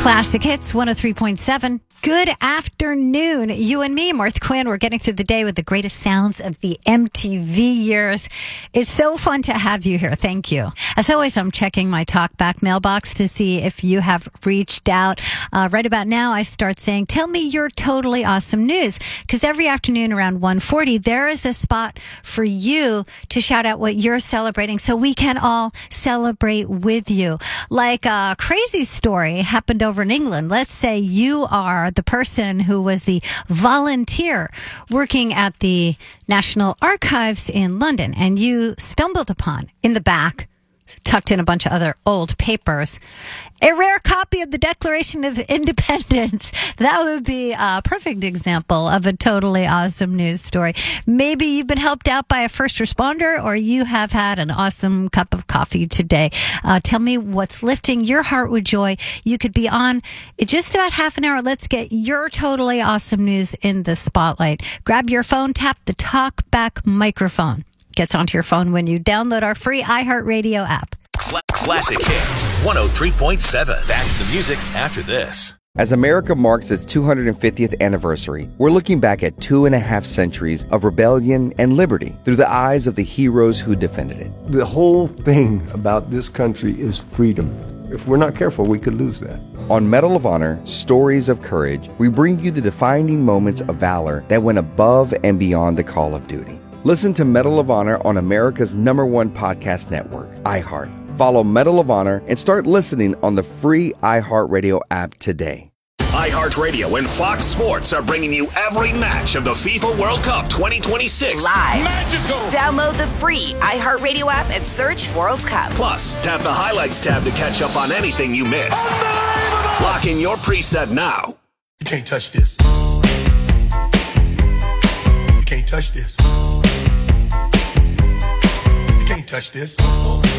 Classic Hits 103.7. Good afternoon. You and me, Martha Quinn, we're getting through the day with the greatest sounds of the MTV years. It's so fun to have you here. Thank you. As always, I'm checking my talkback mailbox to see if you have reached out. Right about now, I start saying, tell me your totally awesome news. Because every afternoon around 1:40, there is a spot for you to shout out what you're celebrating so we can all celebrate with you. Like a crazy story happened over in England. Let's say you are the person who was the volunteer working at the National Archives in London, and you stumbled upon in the back, tucked in a bunch of other old papers, a rare copy of the Declaration of Independence. That would be a perfect example of a totally awesome news story. Maybe you've been helped out by a first responder, or you have had an awesome cup of coffee today. Tell me what's lifting your heart with joy. You could be on in just about half an hour. Let's get your totally awesome news in the spotlight. Grab your phone, tap the talkback microphone. Gets onto your phone when you download our free iHeartRadio app. Classic Hits 103.7. Back to the music after this. As America marks its 250th anniversary, we're looking back at 2.5 centuries of rebellion and liberty through the eyes of the heroes who defended it. The whole thing about this country is freedom. If we're not careful, we could lose that. On Medal of Honor, Stories of Courage, we bring you the defining moments of valor that went above and beyond the call of duty. Listen to Medal of Honor on America's #1 podcast network, iHeart. Follow Medal of Honor and start listening on the free iHeartRadio app today. iHeartRadio and Fox Sports are bringing you every match of the FIFA World Cup 2026. Live. Magical. Download the free iHeartRadio app and search World Cup. Plus, tap the Highlights tab to catch up on anything you missed. Lock in your preset now. You can't touch this. You can't touch this. You can't touch this.